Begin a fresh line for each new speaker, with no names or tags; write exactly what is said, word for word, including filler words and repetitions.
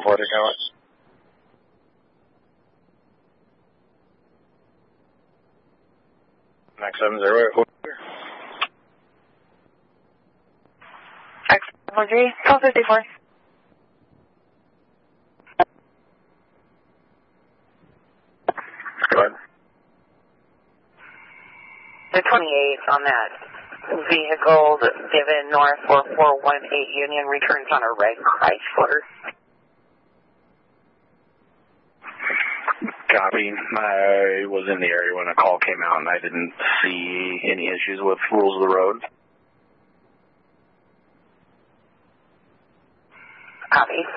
four, they're going. Max seven zero eight four.
X one three, twelve fifty-four.
Go ahead.
The twenty-eighth on that vehicle that's given North four four one eight Union returns on a red Chrysler.
Copy. I was in the area when a call came out and I didn't see any issues with rules of the road.
Copy.